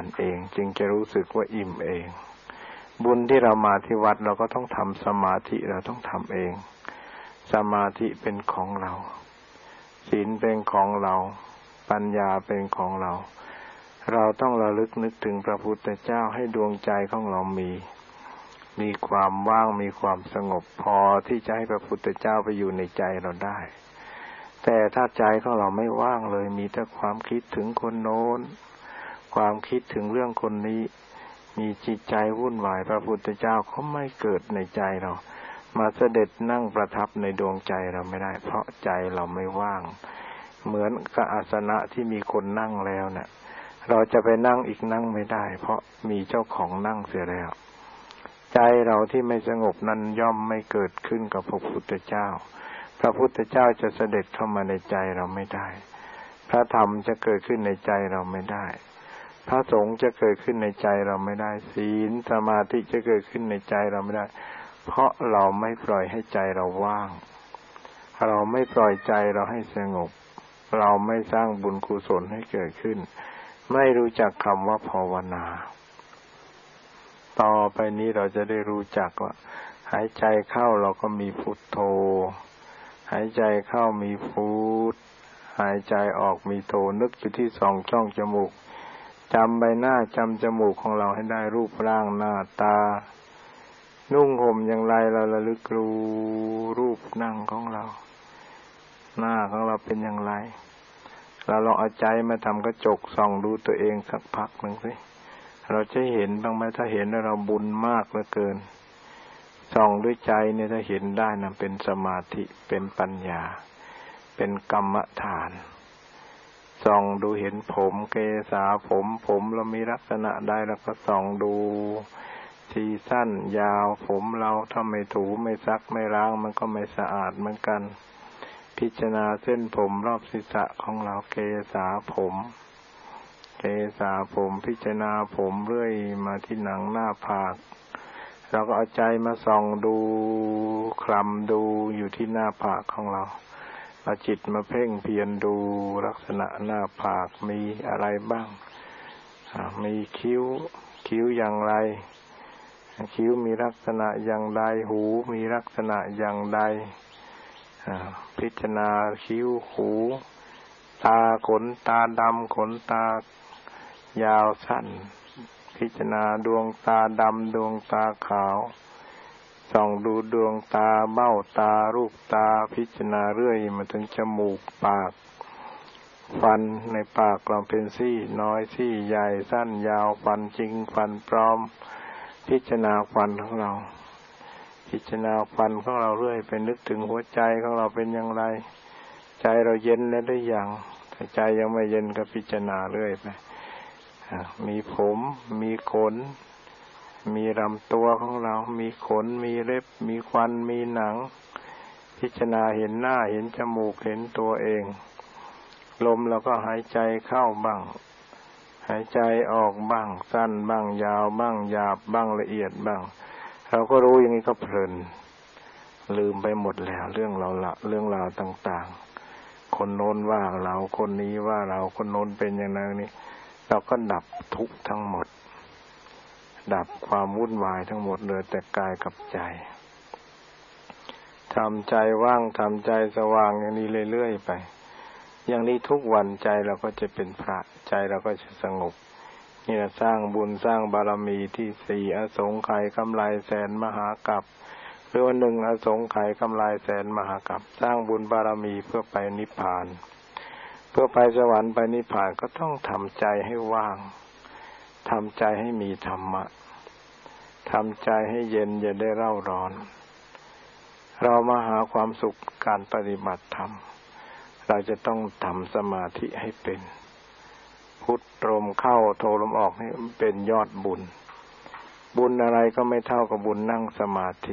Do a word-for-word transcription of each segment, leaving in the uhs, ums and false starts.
เองจึงจะรู้สึกว่าอิ่มเองบุญที่เรามาที่วัดเราก็ต้องทำสมาธิเราต้องทำเองสมาธิเป็นของเราศีลเป็นของเราปัญญาเป็นของเราเราต้องระลึกนึกถึงพระพุทธเจ้าให้ดวงใจของเรามีมีความว่างมีความสงบพอที่จะให้พระพุทธเจ้าไปอยู่ในใจเราได้แต่ถ้าใจของเราไม่ว่างเลยมีแต่ความคิดถึงคนโน้นความคิดถึงเรื่องคนนี้มีจิตใจวุ่นวายพระพุทธเจ้าเขาไม่เกิดในใจเรามาเสด็จนั่งประทับในดวงใจเราไม่ได้เพราะใจเราไม่ว่างเหมือนกับอาสนะที่มีคนนั่งแล้วเนี่ยเราจะไปนั่งอีกนั่งไม่ได้เพราะมีเจ้าของนั่งเสียแล้วใจเราที่ไม่สงบนั้นย่อมไม่เกิดขึ้นกับพระพุทธเจ้าพระพุทธเจ้าจะเสด็จเข้ามาในใจเราไม่ได้พระธรรมจะเกิดขึ้นในใจเราไม่ได้พระสงฆ์จะเกิดขึ้นในใจเราไม่ได้ศีลสมาธิจะเกิดขึ้นในใจเราไม่ได้เพราะเราไม่ปล่อยให้ใจเราว่างเราไม่ปล่อยใจเราให้สงบเราไม่สร้างบุญกุศลให้เกิดขึ้นไม่รู้จักคำว่าภาวนาต่อไปนี้เราจะได้รู้จักว่าหายใจเข้าเราก็มีพุทโธหายใจเข้ามีพุทหายใจออกมีโธนึกอยู่ที่สองช่องจมูกจำใบหน้าจำจมูกของเราให้ได้รูปร่างหน้าตานุ่งห่มอย่างไรเราระลึกรู้รูปนั่งของเราหน้าของเราเป็นอย่างไรเราลองเอาใจมาทำกระจกส่องดูตัวเองสักพักหนึ่งสิเราจะเห็นบ้างไหมถ้าเห็นแล้วเราบุญมากเหลือเกินส่องด้วยใจเนี่ยถ้าเห็นได้นะเป็นสมาธิเป็นปัญญาเป็นกรรมฐานส่องดูเห็นผมเกศาผมผมเรามีลักษณะใดแล้วก็ส่องดูทีสั้นยาวผมเราถ้าไม่ถูไม่ซักไม่ล้างมันก็ไม่สะอาดเหมือนกันพิจารณาเส้นผมรอบศีรษะของเราเกศาผมเกศาผมพิจารณาผมเรื่อยมาที่หนังหน้าผากเราก็เอาใจมาส่องดูคลำดูอยู่ที่หน้าผากของเราเอาจิตมาเพ่งเพียรดูลักษณะหน้าผากมีอะไรบ้างมีคิ้วคิ้วอย่างไรคิ้วมีลักษณะอย่างใดหูมีลักษณะอย่างใดพิจารณาคิ้วหูตาขนตาดำขนตายาวสั้นพิจารณาดวงตาดำดวงตาขาวส่องดูดวงตาเบ้าตารูปตาพิจารณาเรื่อยมาถึงจมูกปากฟันในปากเราเป็นซี่น้อยซี่ใหญ่สั้นยาวฟันจริงฟันปลอมพิจารณาฟันของเราพิจารณาฟันของเราเรื่อยไปนึกถึงหัวใจของเราเป็นอย่างไรใจเราเย็นแล้วหรือยังถ้าใจยังไม่เย็นก็พิจารณาเรื่อยไปมีผมมีขนมีลำตัวของเรามีขนมีเล็บมีควันมีหนังพิจารณาเห็นหน้าเห็นจมูกเห็นตัวเองลมเราก็หายใจเข้าบ้างหายใจออกบ้างสั้นบ้างยาวบ้างหยาบบ้างละเอียดบ้างเราก็รู้อย่างนี้ก็เพลินลืมไปหมดแล้วเรื่องเราละเรื่องราวต่างๆคนโน้นว่าเราคนนี้ว่าเราคนโน้นเป็นอย่างนั้นนี่เราก็ดับทุกข์ทั้งหมดดับความวุ่นวายทั้งหมดเหลือแต่กายกับใจทำใจว่างทำใจสว่างอย่างนี้เรื่อยๆไปอย่างนี้ทุกวันใจเราก็จะเป็นพระใจเราก็จะสงบนี่เราสร้างบุญสร้างบารมีที่สี่อสงไขยกำไรแสนมหากัปหรือว่าหนึ่งอสงไขยกำไรแสนมหากัปสร้างบุญบารมีเพื่อไปนิพพานเพื่อไปสวรรค์ไปนิพพานก็ต้องทำใจให้ว่างทำใจให้มีธรรมะทำใจให้เย็นอย่าได้เร่าร้อนเรามาหาความสุขการปฏิบัติธรรมเราจะต้องทำสมาธิให้เป็นพุทลมเข้าโทลมออกนี่เป็นยอดบุญบุญอะไรก็ไม่เท่ากับบุญนั่งสมาธิ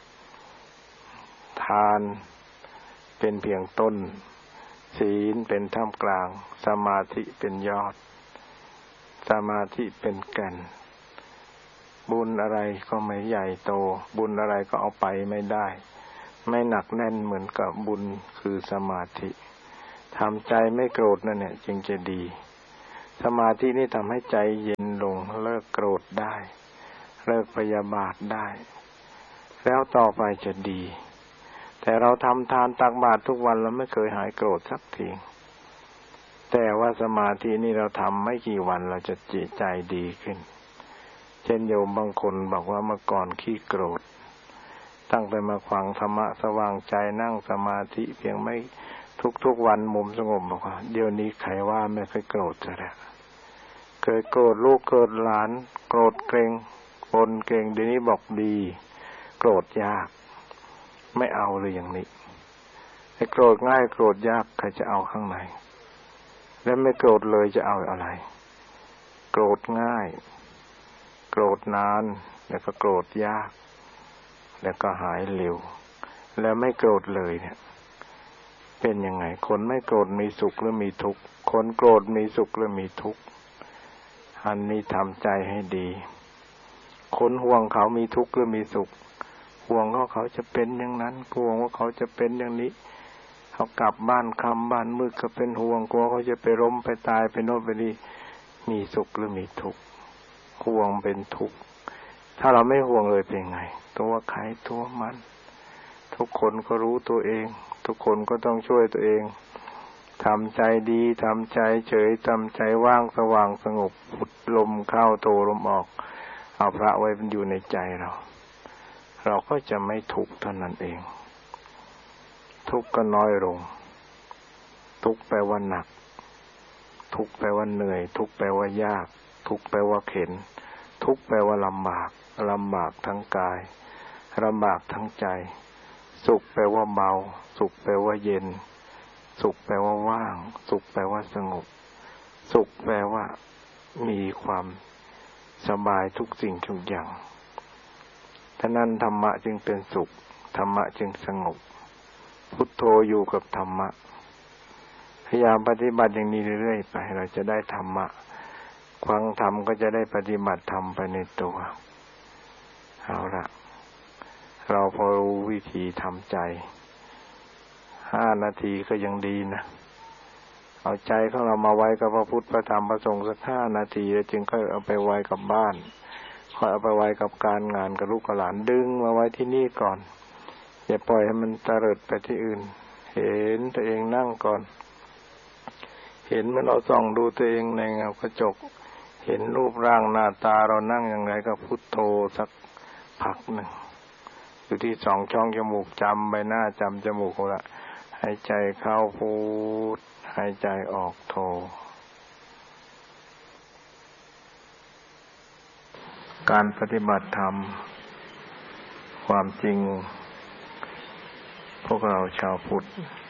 ทานเป็นเพียงต้นศีลเป็นท่ามกลางสมาธิเป็นยอดสมาธิเป็นแก่นบุญอะไรก็ไม่ใหญ่โตบุญอะไรก็เอาไปไม่ได้ไม่หนักแน่นเหมือนกับบุญคือสมาธิทำใจไม่โกรธนั่นเนี่ยจึงจะดีสมาธินี่ทำให้ใจเย็นลงกโกรธได้เลิกพยาบาทได้แล้วต่อไปจะดีแต่เราทำทานตักบาตรทุกวันเราไม่เคยหายโกรธสักทีแต่ว่าสมาธินี่เราทำไม่กี่วันเราจะจิตใจดีขึ้นเช่นโยมบางคนบอกว่าเมื่อก่อนขี้โกรธตั้งแต่มาฟังธรรมะสว่างใจนั่งสมาธิเพียงไม่ทุกๆวันมุมสงบบอกว่าเดี๋ยวนี้ใครว่าไม่เคยโกรธจะแล้วเคยโกรธลูกโกรธหลานโกรธเกรงปนเกรงเดี๋ยวนี้บอกดีโกรธยากไม่เอาเลยอย่างนี้ให้โกรธง่ายโกรธยากใครจะเอาข้างในและไม่โกรธเลยจะเอาอะไรโกรธง่ายโกรธนานแล้วก็โกรธยากแล้วก็หายเร็วแล้วไม่โกรธเลยเนี่ยเป็นยังไงคนไม่โกรธมีสุขหรือมีทุกข์คนโกรธมีสุขหรือมีทุกข์อันนี้ทำใจให้ดีคนห่วงเขามีทุกข์หรือมีสุขห่วงเขาเขาจะเป็นอย่างนั้นห่วงว่าเขาจะเป็นอย่างนี้เขากลับบ้านค่ำบ้านมืดก็เป็นห่วงกลัวเขาจะไปล้มไปตายไปโน่นไปนี่มีสุขหรือมีทุกข์ห่วงเป็นทุกข์ถ้าเราไม่ห่วงเลยเป็นไงตัวใครตัวมันทุกคนก็รู้ตัวเองทุกคนก็ต้องช่วยตัวเองทำใจดีทำใจเฉยทำใจว่างสว่างสงบพุทลมเข้าโทลมออกเอาพระไว้อยู่ในใจเราเราก็จะไม่ทุกข์เท่านั้นเองทุกข์ก็น้อยลงทุกข์แปลว่าหนักทุกข์แปลว่าเหนื่อยทุกข์แปลว่ายากทุกข์แปลว่าเข็ญทุกข์แปลว่าลำบากลำบากทั้งกายลำบากทั้งใจสุขแปลว่าเบาสุขแปลว่าเย็นสุขแปลว่าว่างสุขแปลว่าสงบสุขแปลว่ามีความสบายทุกสิ่งทุกอย่างฉะนั้นธรรมะจึงเป็นสุขธรรมะจึงสงบพุทโธอยู่กับธรรมะพยายามปฏิบัติอย่างนี้เรื่อยๆไปเราจะได้ธรรมะฟังธรรมก็จะได้ปฏิบัติธรรมไปในตัวเอาละเราพอรู้วิธีทำใจห้านาทีก็ยังดีนะเอาใจของเรามาไว้กับพระพุทธพระธรรมพระสงฆ์สักห้านาทีแล้วจึงค่อยเอาไปไว้กับบ้านค่อยเอาไปไว้กับการงานกับลูกกับหลานดึงมาไว้ที่นี่ก่อนอย่าปล่อยให้มันเตลิดไปที่อื่นเห็นตัวเองนั่งก่อนเห็นเมื่อเราส่องดูตัวเองในเงากระจกเห็นรูปร่างหน้าตาเรานั่งอย่างไรก็พุทโธสักพักหนึ่งอยู่ที่สองช่องจมูกจำใบหน้าจำจมูกละหายใจเข้าพุทหายใจออกโธการปฏิบัติธรรมความจริงพวกเราชาวพุทธ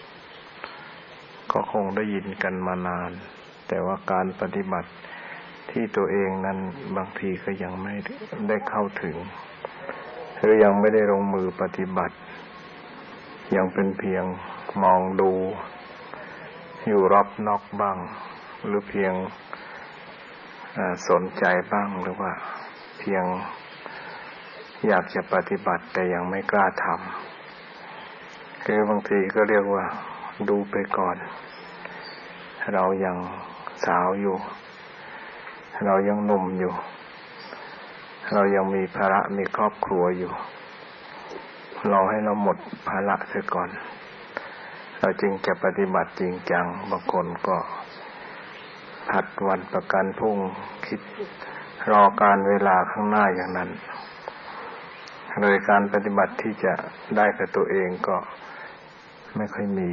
ก็คงได้ยินกันมานานแต่ว่าการปฏิบัติที่ตัวเองนั้นบางทีก็ยังไม่ได้เข้าถึงหรือยังไม่ได้ลงมือปฏิบัติยังเป็นเพียงมองดูอยู่รอบนอกบ้างหรือเพียงสนใจบ้างหรือว่าเพียงอยากจะปฏิบัติแต่ยังไม่กล้าทำคือบางทีก็เรียกว่าดูไปก่อนเรายังสาวอยู่เรายังหนุ่มอยู่เรายังมีภาระมีครอบครัวอยู่เราให้เราหมดภาระเสียก่อนเราจึงจะปฏิบัติจริงจังบางคนก็ผัดวันประกันพรุ่งคิดรอการเวลาข้างหน้าอย่างนั้นโดยการปฏิบัติที่จะได้กับตัวเองก็ไม่ค่อยมี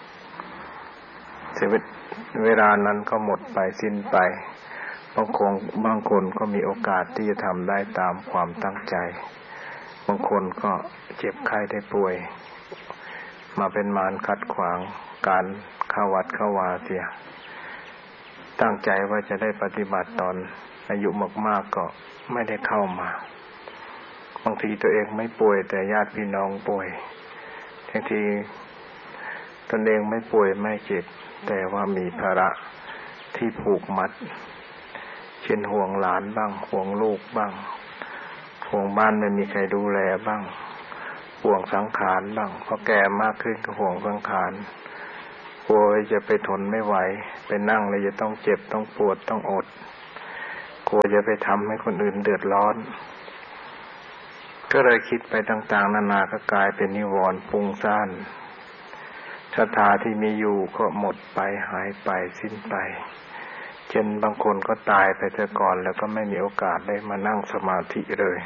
ชีวิตเวลานั้นก็หมดไปสิ้นไปบางคนบางคนก็มีโอกาสที่จะทำได้ตามความตั้งใจบางคนก็เจ็บไข้ได้ป่วยมาเป็นมารขัดขวางการเข้าวัดเข้าวาเสียตั้งใจว่าจะได้ปฏิบัติตอนอายุมากๆก็ไม่ได้เข้ามาบางทีตัวเองไม่ป่วยแต่ญาติพี่น้องป่วยบางทีตนเองไม่ป่วยไม่เจ็บแต่ว่ามีภาระที่ผูกมัดเช่นห่วงหลานบ้างห่วงลูกบ้างห่วงบ้านไม่มีใครดูแลบ้างห่วงสังขารบ้างพอแก่มากขึ้นก็ห่วงสังขารกลัวจะไปทนไม่ไหวไปนั่งเลยจะต้องเจ็บต้องปวดต้องอดกลัวจะไปทำให้คนอื่นเดือดร้อนก็เลยคิดไปต่างๆนานาก็กลายเป็นนิวรณ์ฟุ้งซ่านศรัทธาที่มีอยู่ก็หมดไปหายไปสิ้นไปเช่นบางคนก็ตายไปแต่ก่อนแล้วก็ไม่มีโอกาสได้มานั่งสมาธิเลย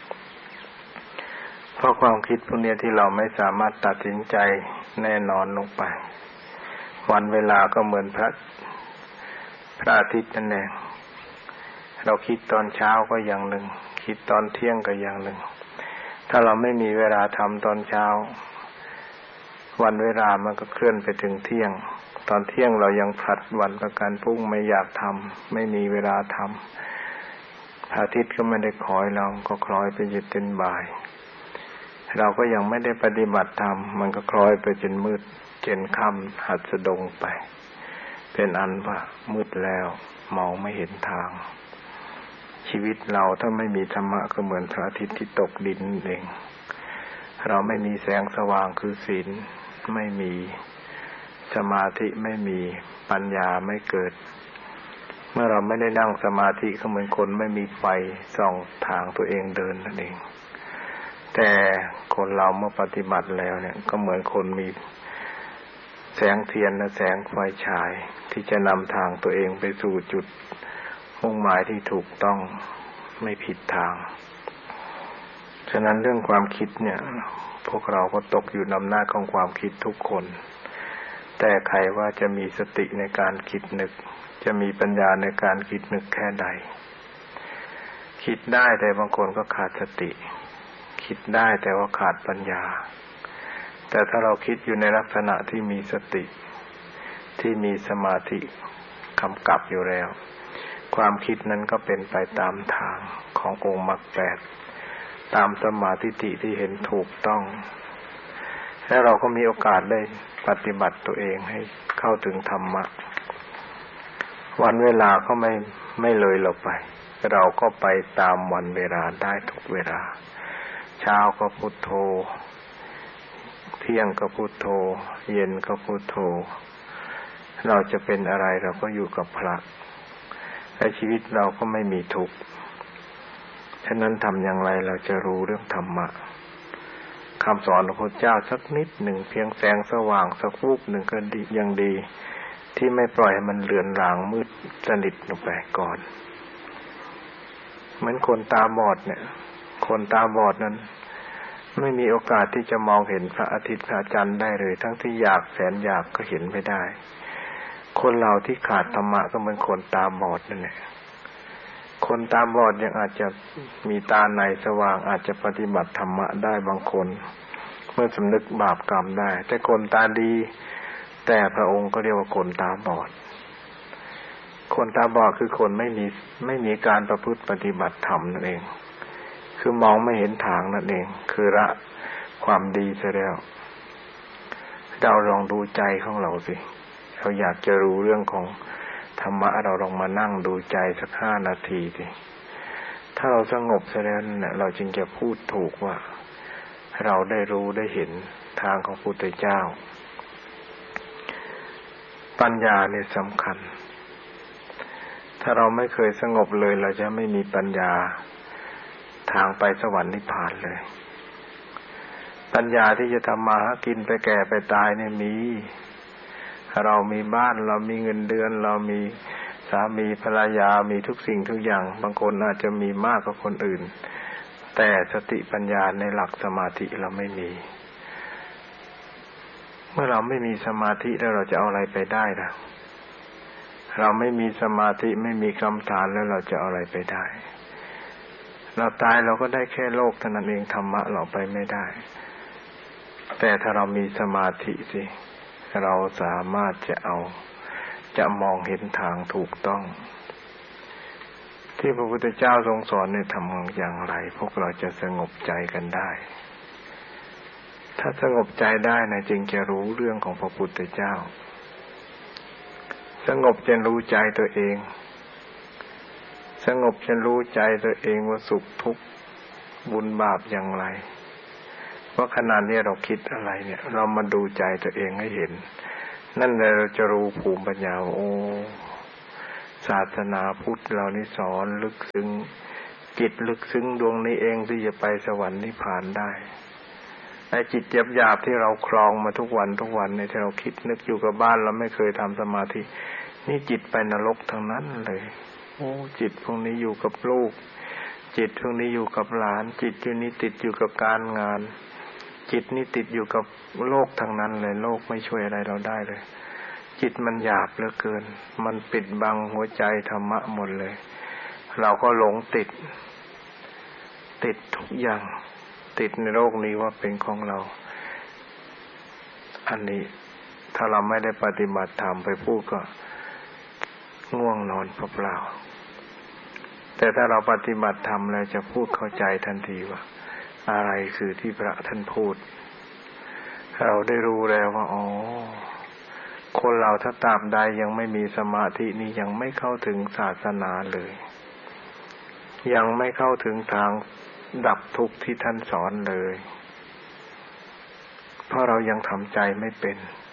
เพราะความคิดพวกนี้ที่เราไม่สามารถตัดสินใจแน่นอนลงไปวันเวลาก็เหมือนพระพระอาทิตย์นั่นเองเราคิดตอนเช้าก็อย่างหนึ่งคิดตอนเที่ยงก็อย่างหนึ่งถ้าเราไม่มีเวลาทำตอนเช้าวันเวลามันก็เคลื่อนไปถึงเที่ยงตอนเที่ยงเรายังผลัดวันประกันพรุ่งไม่อยากทำไม่มีเวลาทำพระอาทิตย์ก็ไม่ได้คอยเราก็คล้อยไปจนเป็นบ่ายเราก็ยังไม่ได้ปฏิบัติธรรมมันก็คล้อยไปจนมืดจนค่ำหัดสะดงไปเป็นอันว่ามืดแล้วมองไม่เห็นทางชีวิตเราถ้าไม่มีธรรมะก็เหมือนพระอาทิตย์ที่ตกดินเองเราไม่มีแสงสว่างคือศีลไม่มีสมาธิไม่มีปัญญาไม่เกิดเมื่อเราไม่ได้นั่งสมาธิก็เหมือนคนไม่มีไฟส่องทางตัวเองเดินนั่นเองแต่คนเราเมื่อปฏิบัติแล้วเนี่ยก็เหมือนคนมีแสงเทียนและแสงไฟฉายที่จะนำทางตัวเองไปสู่จุดมุ่งหมายที่ถูกต้องไม่ผิดทางฉะนั้นเรื่องความคิดเนี่ยพวกเราก็ตกอยู่ในอำนาจของความคิดทุกคนแต่ใครว่าจะมีสติในการคิดนึกจะมีปัญญาในการคิดนึกแค่ใดคิดได้แต่บางคนก็ขาดสติคิดได้แต่ว่าขาดปัญญาแต่ถ้าเราคิดอยู่ในลักษณะที่มีสติที่มีสมาธิกำกับอยู่แล้วความคิดนั้นก็เป็นไปตามทางขององค์มรรคแปดตามสัมมาทิฏฐิที่เห็นถูกต้องและเราก็มีโอกาสได้ปฏิบัติตัวเองให้เข้าถึงธรรมะวันเวลาก็ไม่ไม่เลยเราไปเราก็ไปตามวันเวลาได้ทุกเวลาเช้าก็พุทโธเที่ยงก็พุทโธเย็นก็พุทโธเราจะเป็นอะไรเราก็อยู่กับพระและชีวิตเราก็ไม่มีทุกข์ฉะนั้นทำอย่างไรเราจะรู้เรื่องธรรมะคำสอนของพระเจ้าสักนิดหนึ่งเพียงแสงสว่างสักวูบหนึ่งก็ดียังดีที่ไม่ปล่อยให้มันเลือนลางมืดสนิทลงไปก่อนเหมือนคนตาบอดเนี่ยคนตาบอดนั้นไม่มีโอกาสที่จะมองเห็นพระอาทิตย์พระจันทร์ได้เลยทั้งที่อยากแสนอยากก็เห็นไม่ได้คนเราที่ขาดธรรมะก็เหมือนคนตาบอดนั่นแหละคนตาบอดยังอาจจะมีตาในสว่างอาจจะปฏิบัติธรรมะได้บางคนเมื่อสำนึกบาปกรรมได้แต่คนตาดีแต่พระองค์ก็เรียกว่าคนตาบอดคนตาบอดคือคนไม่มีไม่มีการประพฤติปฏิบัติธรรมนั่นเองคือมองไม่เห็นทางนั่นเองคือละความดีซะแล้วเราลองดูใจของเราสิเราอยากจะรู้เรื่องของธรรมะเราลองมานั่งดูใจสักห้านาทีสิถ้าเราสงบซะแล้วเนี่ยเราจึงจะพูดถูกว่าเราได้รู้ได้เห็นทางของพระพุทธเจ้าปัญญาเนี่ยสำคัญถ้าเราไม่เคยสงบเลยเราจะไม่มีปัญญาทางไปสวรรค์นิพพานเลยปัญญาที่จะทำมาหากินไปแก่ไปตายเนี่ยมีเรามีบ้านเรามีเงินเดือนเรามีสามีภรรยามีทุกสิ่งทุกอย่างบางคนอาจจะมีมากกว่าคนอื่นแต่สติปัญญาในหลักสมาธิเราไม่มีเมื่อเราไม่มีสมาธิแล้วเราจะเอาอะไรไปได้ล่ะเราไม่มีสมาธิไม่มีกรรมฐานแล้วเราจะเอาอะไรไปได้เราตายเราก็ได้แค่โลกเท่านั้นเองธรรมะเราไปไม่ได้แต่ถ้าเรามีสมาธิสิเราสามารถจะเอาจะมองเห็นทางถูกต้องที่พระพุทธเจ้าทรงสอนในทำอย่างไรพวกเราจะสงบใจกันได้ถ้าสงบใจได้นะจึงจะรู้เรื่องของพระพุทธเจ้าสงบจนรู้ใจตัวเองสงบจนรู้ใจตัวเองว่าสุขทุกข์บุญบาปอย่างไรว่าขณะนี้เราคิดอะไรเนี่ยเรามาดูใจตัวเองให้เห็นนั่นแหละเราจะรู้ภูมิปัญญาโอ้ศาสนาพุทธเรานี่สอนลึกซึ้งจิตลึกซึ้งดวงนี้เองที่จะไปสวรรค์นิพพานได้ไอ้จิตหยาบๆที่เราครองมาทุกวันทุกวันในที่เราคิดนึกอยู่กับบ้านเราไม่เคยทำสมาธินี่จิตไปนรกทั้งนั้นเลยโอ้จิตพวกนี้อยู่กับลูกจิตพวกนี้อยู่กับหลานจิตอยู่นี้ติดอยู่กับการงานจิตนี่ติดอยู่กับโลกทั้งนั้นเลยโลกไม่ช่วยอะไรเราได้เลยจิตมันหยาบเหลือเกินมันปิดบังหัวใจธรรมะหมดเลยเราก็หลงติดติดทุกอย่างติดในโลกนี้ว่าเป็นของเราอันนี้ถ้าเราไม่ได้ปฏิบัติธรรมไปพูดก็ง่วงนอนเปล่าๆแต่ถ้าเราปฏิบัติธรรมแล้วจะพูดเข้าใจทันทีว่าอะไรคือที่พระท่านพูดเราได้รู้แล้วว่าอ๋อคนเราถ้าตราบใดยังไม่มีสมาธินี่ยังไม่เข้าถึงศาสนาเลยยังไม่เข้าถึงทางดับทุกข์ที่ท่านสอนเลยเพราะเรายังทำใจไม่เป็น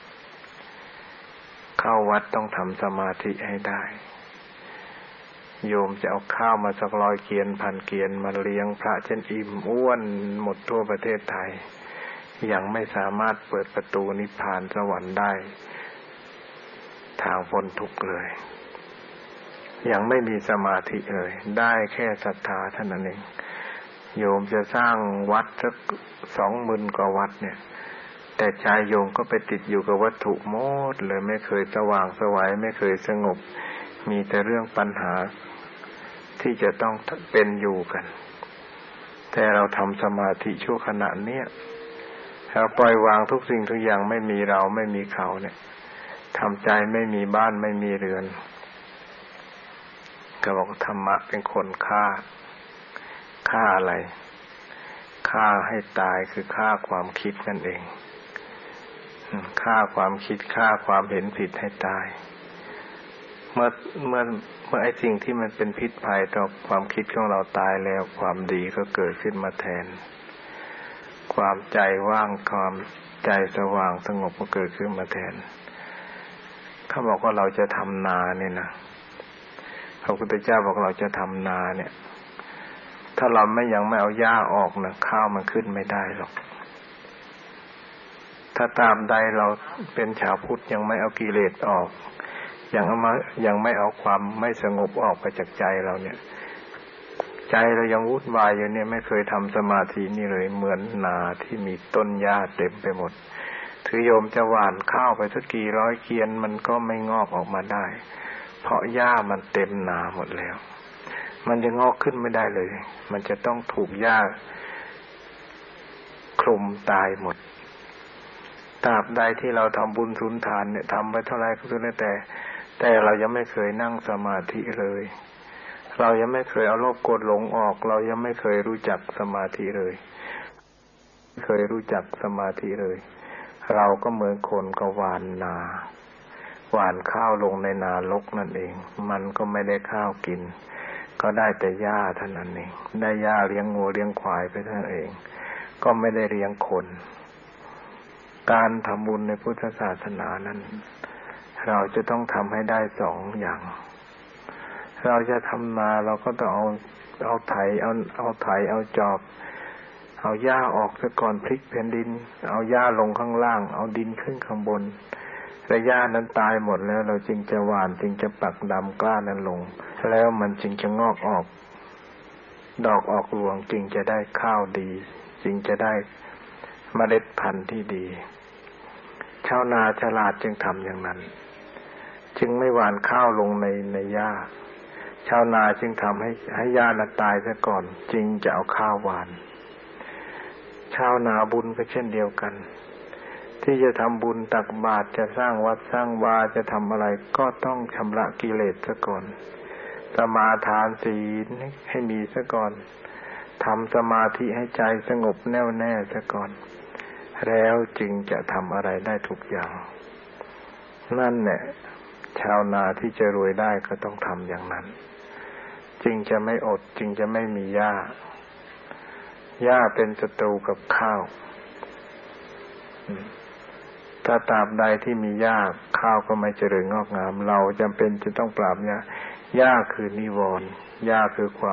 เข้าวัดต้องทำสมาธิให้ได้โยมจะเอาข้าวมาสักร้อยเกียนพันเกียนมาเลี้ยงพระจนอิ่มอ้วนหมดทั่วประเทศไทยยังไม่สามารถเปิดประตูนิพพานสวรรค์ได้ทางพ้นทุกข์เลยยังไม่มีสมาธิเลยได้แค่ศรัทธาเท่านั้นเองโยมจะสร้างวัดสักสองหมื่นกว่าวัดเนี่ยแต่ใจโยมก็ไปติดอยู่กับวัตถุหมดเลยไม่เคยสว่างไสวไม่เคยสงบมีแต่เรื่องปัญหาที่จะต้องเป็นอยู่กันแต่เราทำสมาธิชั่วขณะเนี้ยเราปล่อยวางทุกสิ่งทุกอย่างไม่มีเราไม่มีเขาเนี่ยทำใจไม่มีบ้านไม่มีเรือนก็บอกธรรมะเป็นคนฆ่าฆ่าอะไรฆ่าให้ตายคือฆ่าความคิดนั่นเองฆ่าความคิดฆ่าความเห็นผิดให้ตายเมื่อเมื่อเมื่อไอ้สิ่งที่มันเป็นพิษภัยต่อความคิดของเราตายแล้วความดีก็เกิดขึ้นมาแทนความใจว่างความใจสว่างสงบก็เกิดขึ้นมาแทนเขาบอกว่าเราจะทำนาเนี่ยนะพระพุทธเจ้าบอกเราจะทำนาเนี่ยถ้าเราไม่ยังไม่เอาหญ้าออกนะข้าวมันขึ้นไม่ได้หรอกถ้าตามใดเราเป็นชาวพุทธยังไม่เอากิเลสออกยังเอามายังไม่เอาความไม่สงบออกไปจากใจเราเนี่ยใจเรายังวุ่นวายอยู่เนี่ยไม่เคยทำสมาธินี่เลยเหมือนนาที่มีต้นหญ้าเต็มไปหมดถือโยมจะหว่านข้าวไปสักกี่ร้อยเกียนมันก็ไม่งอกออกมาได้เพราะหญ้ามันเต็มนาหมดแล้วมันจะงอกขึ้นไม่ได้เลยมันจะต้องถูกหญ้าคลุมตายหมดตราบใดที่เราทำบุญสุนทานเนี่ยทำไปเท่าไรก็สุดแต่แต่เรายังไม่เคยนั่งสมาธิเลยเรายังไม่เคยเอาโลภโกรธหลงออกเรายังไม่เคยรู้จักสมาธิเลยไม่เคยรู้จักสมาธิเลยเราก็เหมือนคนก็หว่านนาหว่านข้าวลงในนารกนั่นเองมันก็ไม่ได้ข้าวกินก็ได้แต่หญ้าเท่านั้นเองได้หญ้าเลี้ยงงูเลี้ยงควายไปเท่านั้นเองก็ไม่ได้เลี้ยงคนการทำบุญในพุทธศาสนานั้นเราจะต้องทำให้ได้สองอย่างเราจะทำนาเราก็ต้องเอาเอาไถเอาเอาไถเอาจอบเอาหญ้าออกซะก่อนพลิกแผ่นดินเอาหญ้าลงข้างล่างเอาดินขึ้นข้างบนแต่หญ้านั้นตายหมดแล้วเราจึงจะหว่านจึงจะปักดำกล้านั้นลงแล้วมันจึงจะงอกออกดอกออกรวงจึงจะได้ข้าวดีจึงจะได้เมล็ดพันธุ์ที่ดีชาวนาฉลาดจึงทำอย่างนั้นจึงไม่หว่านข้าวลงในในหญ้าชาวนาจึงทำให้ให้หญ้านั้นตายซะก่อนจึงจะเอาข้าวหว่านชาวนาบุญก็เช่นเดียวกันที่จะทำบุญตักบาตรจะสร้างวัดสร้างวาจะทำอะไรก็ต้องชำระกิเลสซะก่อนสมาทานศีลให้มีซะก่อนทำสมาธิให้ใจสงบแน่วแน่ซะก่อนแล้วจึงจะทำอะไรได้ทุกอย่างนั่นแหละชาวนาที่จะรวยได้ก็ต้องทำอย่างนั้นจึงจะไม่อดจึงจะไม่มีหญ้าหญ้าเป็นศัตรูกับข้าวถ้าตราบใดที่มีหญ้าข้าวก็ไม่เจริญงอกงามเราจำเป็นจะต้องปราบหญ้ายากคือนิวรณ์ยากคือความ